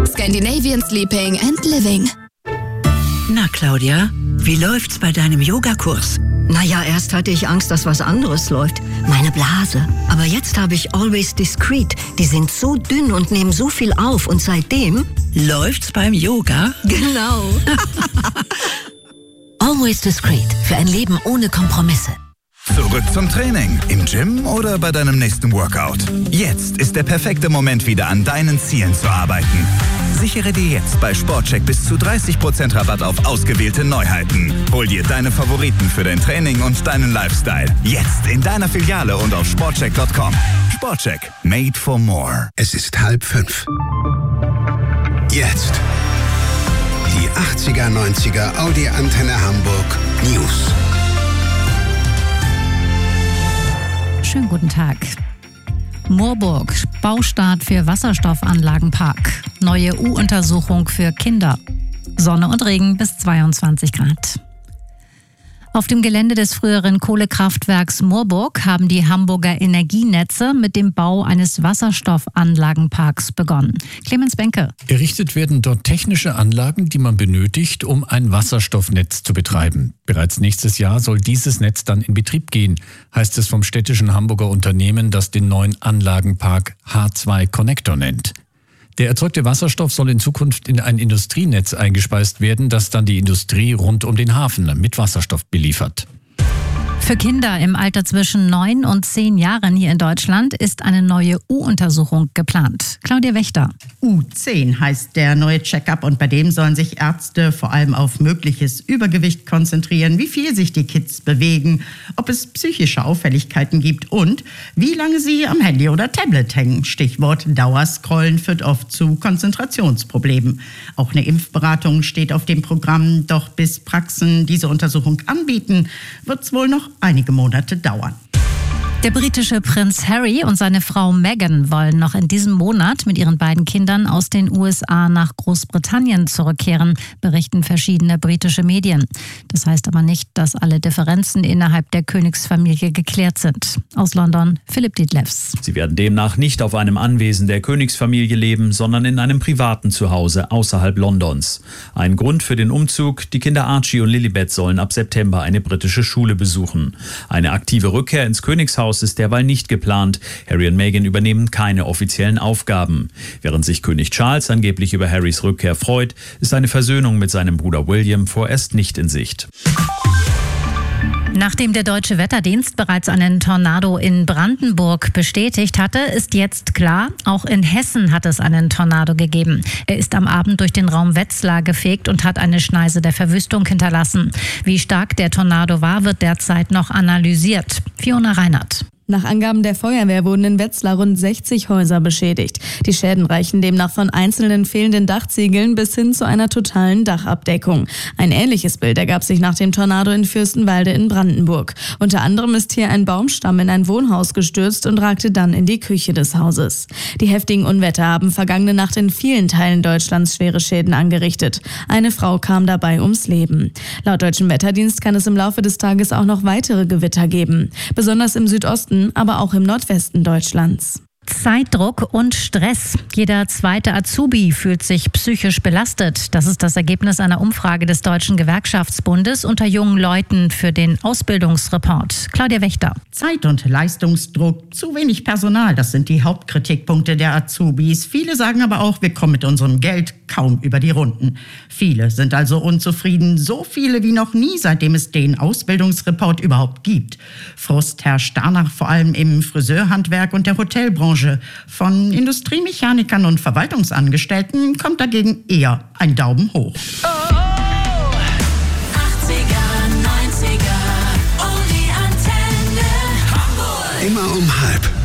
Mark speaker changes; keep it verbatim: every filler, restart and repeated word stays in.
Speaker 1: Scandinavian Sleeping and Living.
Speaker 2: Na, Claudia, wie läuft's bei deinem Yogakurs?
Speaker 3: Naja, erst hatte ich Angst, dass was anderes läuft. Meine Blase. Aber jetzt habe ich Always Discreet. Die sind so dünn und nehmen so viel auf. Und seitdem...
Speaker 2: Läuft's beim Yoga?
Speaker 3: Genau. Always Discreet. Für ein Leben ohne Kompromisse.
Speaker 4: Zurück zum Training. Im Gym oder bei deinem nächsten Workout. Jetzt ist der perfekte Moment, wieder an deinen Zielen zu arbeiten. Sichere dir jetzt bei Sportcheck bis zu dreißig Prozent Rabatt auf ausgewählte Neuheiten. Hol dir deine Favoriten für dein Training und deinen Lifestyle. Jetzt in deiner Filiale und auf sportcheck punkt com. Sportcheck. Made for more.
Speaker 5: Es ist halb fünf. Jetzt. Die achtziger, neunziger Audi Antenne Hamburg News.
Speaker 6: Schönen guten Tag. Moorburg, Baustart für Wasserstoffanlagenpark. Neue U Untersuchung für Kinder. Sonne und Regen bis zweiundzwanzig Grad. Auf dem Gelände des früheren Kohlekraftwerks Moorburg haben die Hamburger Energienetze mit dem Bau eines Wasserstoffanlagenparks begonnen. Clemens Benke.
Speaker 7: Errichtet werden dort technische Anlagen, die man benötigt, um ein Wasserstoffnetz zu betreiben. Bereits nächstes Jahr soll dieses Netz dann in Betrieb gehen, heißt es vom städtischen Hamburger Unternehmen, das den neuen Anlagenpark H zwei Connector nennt. Der erzeugte Wasserstoff soll in Zukunft in ein Industrienetz eingespeist werden, das dann die Industrie rund um den Hafen mit Wasserstoff beliefert.
Speaker 6: Für Kinder im Alter zwischen neun und zehn Jahren hier in Deutschland ist eine neue U-Untersuchung geplant. Claudia Wächter.
Speaker 8: U zehn heißt der neue Check-up und bei dem sollen sich Ärzte vor allem auf mögliches Übergewicht konzentrieren, wie viel sich die Kids bewegen, ob es psychische Auffälligkeiten gibt und wie lange sie am Handy oder Tablet hängen. Stichwort Dauerscrollen führt oft zu Konzentrationsproblemen. Auch eine Impfberatung steht auf dem Programm, doch bis Praxen diese Untersuchung anbieten, wird es wohl noch einige Monate dauern.
Speaker 6: Der britische Prinz Harry und seine Frau Meghan wollen noch in diesem Monat mit ihren beiden Kindern aus den U S A nach Großbritannien zurückkehren, berichten verschiedene britische Medien. Das heißt aber nicht, dass alle Differenzen innerhalb der Königsfamilie geklärt sind. Aus London, Philipp Dietlefs.
Speaker 9: Sie werden demnach nicht auf einem Anwesen der Königsfamilie leben, sondern in einem privaten Zuhause außerhalb Londons. Ein Grund für den Umzug: die Kinder Archie und Lilibet sollen ab September eine britische Schule besuchen. Eine aktive Rückkehr ins Königshaus ist derweil nicht geplant. Harry und Meghan übernehmen keine offiziellen Aufgaben. Während sich König Charles angeblich über Harrys Rückkehr freut, ist eine Versöhnung mit seinem Bruder William vorerst nicht in Sicht.
Speaker 6: Nachdem der Deutsche Wetterdienst bereits einen Tornado in Brandenburg bestätigt hatte, ist jetzt klar, auch in Hessen hat es einen Tornado gegeben. Er ist am Abend durch den Raum Wetzlar gefegt und hat eine Schneise der Verwüstung hinterlassen. Wie stark der Tornado war, wird derzeit noch analysiert. Fiona Reinhardt.
Speaker 10: Nach Angaben der Feuerwehr wurden in Wetzlar rund sechzig Häuser beschädigt. Die Schäden reichen demnach von einzelnen fehlenden Dachziegeln bis hin zu einer totalen Dachabdeckung. Ein ähnliches Bild ergab sich nach dem Tornado in Fürstenwalde in Brandenburg. Unter anderem ist hier ein Baumstamm in ein Wohnhaus gestürzt und ragte dann in die Küche des Hauses. Die heftigen Unwetter haben vergangene Nacht in vielen Teilen Deutschlands schwere Schäden angerichtet. Eine Frau kam dabei ums Leben. Laut Deutschem Wetterdienst kann es im Laufe des Tages auch noch weitere Gewitter geben. Besonders im Südosten, aber auch im Nordwesten Deutschlands.
Speaker 6: Zeitdruck und Stress. Jeder zweite Azubi fühlt sich psychisch belastet. Das ist das Ergebnis einer Umfrage des Deutschen Gewerkschaftsbundes unter jungen Leuten für den Ausbildungsreport. Claudia Wächter.
Speaker 8: Zeit- und Leistungsdruck, zu wenig Personal, das sind die Hauptkritikpunkte der Azubis. Viele sagen aber auch, wir kommen mit unserem Geld kaum über die Runden. Viele sind also unzufrieden, so viele wie noch nie, seitdem es den Ausbildungsreport überhaupt gibt. Frust herrscht danach vor allem im Friseurhandwerk und der Hotelbranche. Von Industriemechanikern und Verwaltungsangestellten kommt dagegen eher ein Daumen hoch.